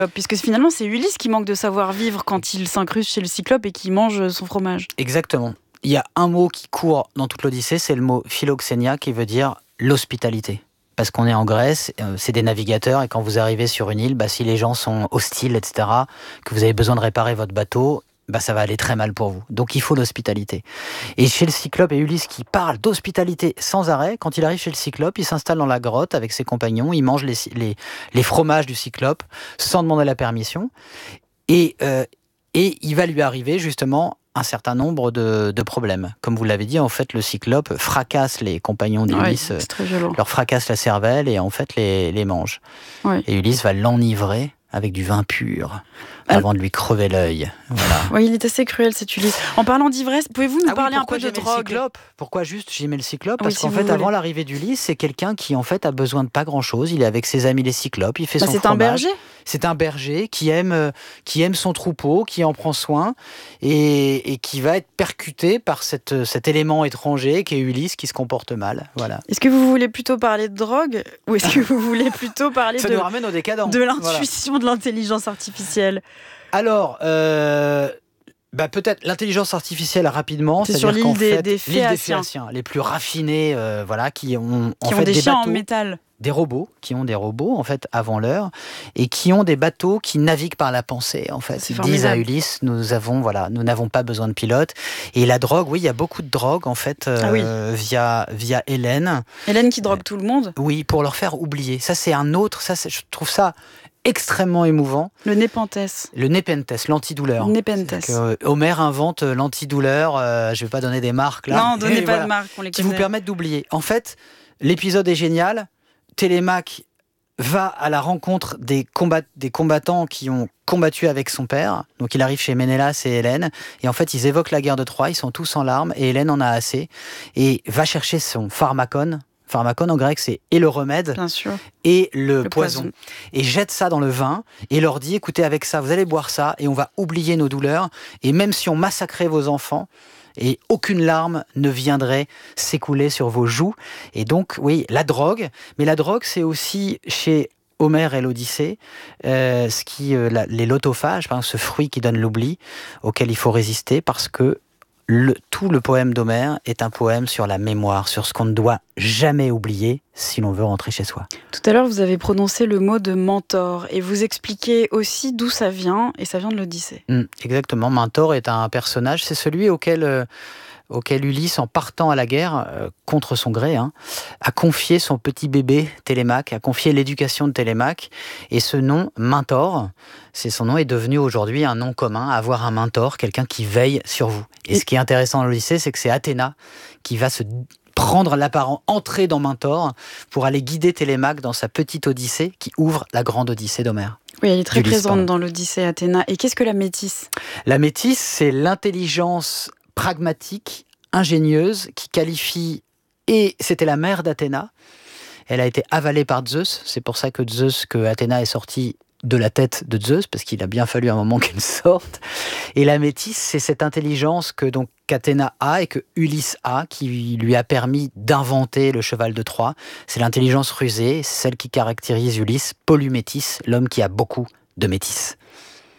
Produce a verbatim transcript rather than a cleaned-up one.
Puisque finalement, c'est Ulysse qui manque de savoir-vivre quand il s'incruste chez le Cyclope et qui mange son fromage. Exactement. Il y a un mot qui court dans toute l'Odyssée, c'est le mot philoxénia, qui veut dire l'hospitalité. Parce qu'on est en Grèce, c'est des navigateurs, et quand vous arrivez sur une île, bah, si les gens sont hostiles, et cetera, que vous avez besoin de réparer votre bateau, bah, ça va aller très mal pour vous. Donc il faut l'hospitalité. Et chez le Cyclope et Ulysse qui parlent d'hospitalité sans arrêt, quand il arrive chez le Cyclope, il s'installe dans la grotte avec ses compagnons, il mange les, les, les fromages du Cyclope sans demander la permission. Et, euh, et il va lui arriver justement un certain nombre de, de problèmes. Comme vous l'avez dit, en fait, le Cyclope fracasse les compagnons d'Ulysse, ouais, c'est très violent. Leur fracasse la cervelle et en fait les, les mange. Ouais. Et Ulysse va l'enivrer avec du vin pur, avant de lui crever l'œil. Voilà. Oui, il est assez cruel, cet Ulysse. En parlant d'ivresse, pouvez-vous nous ah parler oui, un peu de drogue? Pourquoi juste j'aimais le Cyclope? Parce oui, qu'en si fait, voulez. Avant l'arrivée d'Ulysse, c'est quelqu'un qui en fait a besoin de pas grand-chose. Il est avec ses amis les Cyclopes, il fait bah, son c'est fromage. C'est un berger. C'est un berger qui aime, euh, qui aime son troupeau, qui en prend soin et, et qui va être percuté par cette, cet élément étranger qui est Ulysse, qui se comporte mal. Voilà. Est-ce que vous voulez plutôt parler de drogue ou est-ce que vous voulez plutôt parler Ça de, nous ramène au décadent. de l'intuition, voilà. de l'intelligence artificielle? Alors, euh, bah peut-être l'intelligence artificielle rapidement. C'est sur l'île des, fait, des Phéaciens. des Phéaciens, les plus raffinés, euh, voilà, qui ont qui en ont fait des, des chiens bateaux, en métal. Des robots, qui ont des robots en fait avant l'heure, et qui ont des bateaux qui naviguent par la pensée. En fait, ils disent à Ulysse, nous avons, voilà, nous n'avons pas besoin de pilote. Et la drogue, oui, il y a beaucoup de drogue en fait euh, ah oui. via via Hélène. Hélène qui drogue euh, tout le monde. Oui, pour leur faire oublier. Ça, c'est un autre. Ça, je trouve ça extrêmement émouvant. Le Népenthes. Le Népenthes, l'antidouleur. Népenthes. Que Homère invente l'antidouleur. Euh, je ne vais pas donner des marques là. Non, donnez pas voilà, de marques. On les qui connaît. Vous permettent d'oublier. En fait, l'épisode est génial. Télémaque va à la rencontre des, combat- des combattants qui ont combattu avec son père. Donc il arrive chez Ménélas et Hélène. Et en fait, ils évoquent la guerre de Troie. Ils sont tous en larmes. Et Hélène en a assez. Et va chercher son pharmacone. Pharmacone en grec, c'est et le remède Bien sûr. et le, le poison. poison. Et jette ça dans le vin et leur dit, écoutez, avec ça, vous allez boire ça et on va oublier nos douleurs. Et même si on massacrait vos enfants, et aucune larme ne viendrait s'écouler sur vos joues. Et donc, oui, la drogue. Mais la drogue, c'est aussi chez Homère et l'Odyssée, euh, ce qui, euh, la, les lotophages, par exemple, ce fruit qui donne l'oubli, auquel il faut résister parce que Le, tout le poème d'Homère est un poème sur la mémoire, sur ce qu'on ne doit jamais oublier si l'on veut rentrer chez soi. Tout à l'heure, vous avez prononcé le mot de mentor et vous expliquez aussi d'où ça vient, et ça vient de l'Odyssée. Mmh, exactement, Mentor est un personnage, c'est celui auquel... Euh, auquel Ulysse, en partant à la guerre, euh, contre son gré, hein, a confié son petit bébé Télémaque, a confié l'éducation de Télémaque. Et ce nom, Mentor, c'est son nom, est devenu aujourd'hui un nom commun, avoir un mentor, quelqu'un qui veille sur vous. Et, et ce qui est intéressant dans l'Odyssée, c'est que c'est Athéna qui va se prendre l'apparent, entrer dans Mentor, pour aller guider Télémaque dans sa petite Odyssée, qui ouvre la grande Odyssée d'Homère. Oui, elle est très Ulysse, présente pardon. dans l'Odyssée, Athéna. Et qu'est-ce que la métisse ? La métisse, c'est l'intelligence pragmatique, ingénieuse, qui qualifie, et c'était la mère d'Athéna. Elle a été avalée par Zeus, c'est pour ça que Zeus, que Athéna est sortie de la tête de Zeus, parce qu'il a bien fallu un moment qu'elle sorte. Et la métisse, c'est cette intelligence que donc qu'Athéna a et que Ulysse a, qui lui a permis d'inventer le cheval de Troie. C'est l'intelligence rusée, c'est celle qui caractérise Ulysse, polymétis, l'homme qui a beaucoup de métis.